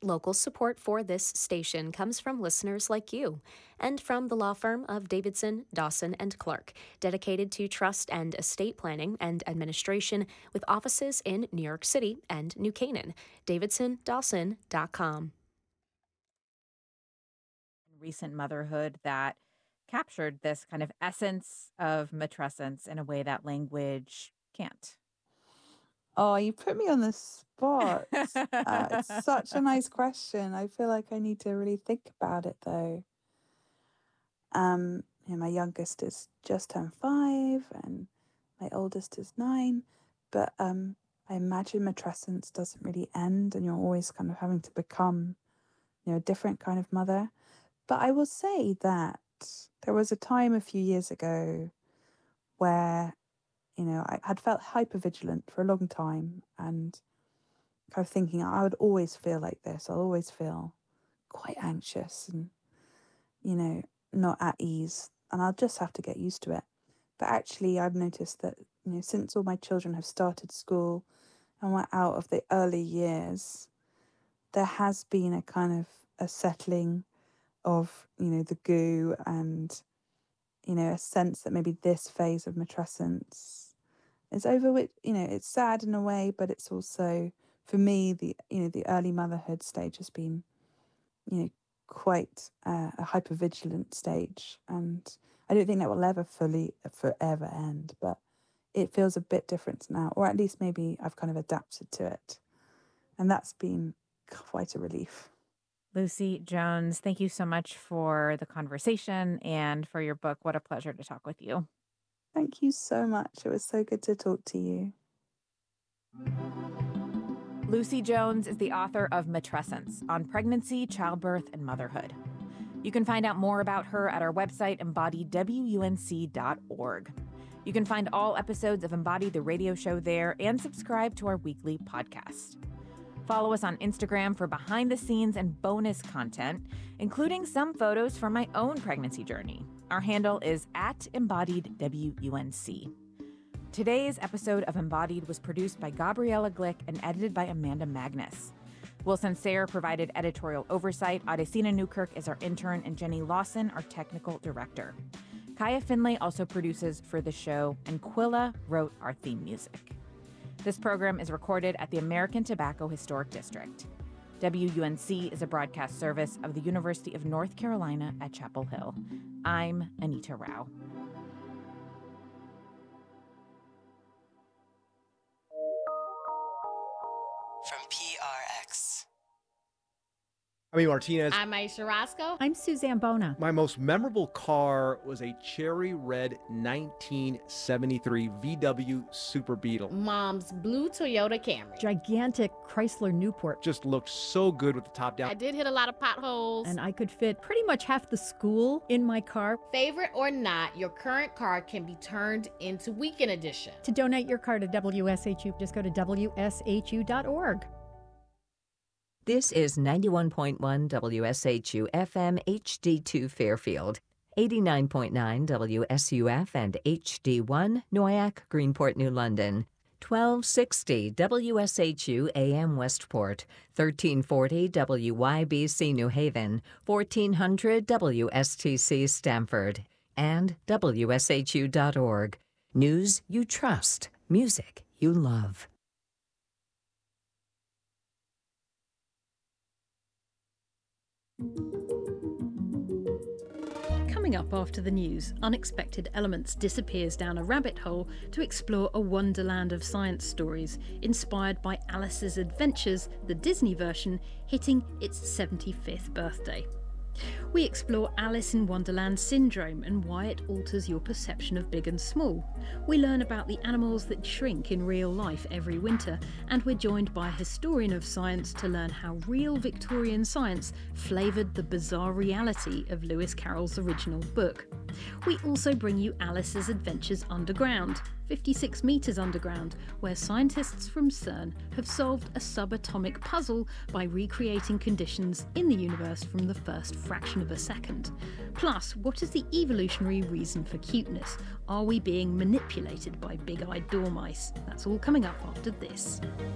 Local support for this station comes from listeners like you and from the law firm of Davidson, Dawson, and Clark, dedicated to trust and estate planning and administration with offices in New York City and New Canaan. DavidsonDawson.com. Recent motherhood that captured this kind of essence of matrescence in a way that language can't. Oh, you put me on the spot. It's such a nice question. I feel like I need to really think about it, though. My youngest is just turned 5, and my oldest is 9. But I imagine matrescence doesn't really end, and you're always kind of having to become, a different kind of mother. But I will say that there was a time a few years ago where I had felt hypervigilant for a long time and kind of thinking I would always feel like this. I'll always feel quite anxious and, not at ease. And I'll just have to get used to it. But actually, I've noticed that, since all my children have started school and we're out of the early years, there has been a kind of a settling of, the goo and, a sense that maybe this phase of matrescence is over, which, it's sad in a way, but it's also, for me, the early motherhood stage has been, quite a hypervigilant stage. And I don't think that will ever forever end, but it feels a bit different now, or at least maybe I've kind of adapted to it. And that's been quite a relief. Lucy Jones, thank you so much for the conversation and for your book. What a pleasure to talk with you. Thank you so much. It was so good to talk to you. Lucy Jones is the author of Matrescence on pregnancy, childbirth, and motherhood. You can find out more about her at our website, embodiedwunc.org. You can find all episodes of Embodied, the radio show there, and subscribe to our weekly podcast. Follow us on Instagram for behind-the-scenes and bonus content, including some photos from my own pregnancy journey. Our handle is @EmbodiedWUNC. Today's episode of Embodied was produced by Gabriella Glick and edited by Amanda Magnus. Wilson Sayre provided editorial oversight. Adesina Newkirk is our intern, and Jenny Lawson, our technical director. Kaya Finlay also produces for the show, and Quilla wrote our theme music. This program is recorded at the American Tobacco Historic District. WUNC is a broadcast service of the University of North Carolina at Chapel Hill. I'm Anita Rao. From PRX. I'm Amy Martinez. I'm Aisha Roscoe. I'm Suzanne Bona. My most memorable car was a cherry red 1973 VW Super Beetle. Mom's blue Toyota Camry. Gigantic Chrysler Newport. Just looked so good with the top down. I did hit a lot of potholes. And I could fit pretty much half the school in my car. Favorite or not, your current car can be turned into Weekend Edition. To donate your car to WSHU, just go to WSHU.org. This is 91.1 WSHU FM HD2 Fairfield, 89.9 WSUF and HD1 Noyac, Greenport, New London, 1260 WSHU AM Westport, 1340 WYBC New Haven, 1400 WSTC Stamford, and WSHU.org. News you trust, music you love. Coming up after the news, Unexpected Elements disappears down a rabbit hole to explore a wonderland of science stories inspired by Alice's Adventures, the Disney version, hitting its 75th birthday. We explore Alice in Wonderland syndrome and why it alters your perception of big and small. We learn about the animals that shrink in real life every winter, and we're joined by a historian of science to learn how real Victorian science flavoured the bizarre reality of Lewis Carroll's original book. We also bring you Alice's Adventures Underground, 56 metres underground, where scientists from CERN have solved a subatomic puzzle by recreating conditions in the universe from the first fraction of a second. Plus, what is the evolutionary reason for cuteness? Are we being manipulated by big-eyed dormice? That's all coming up after this.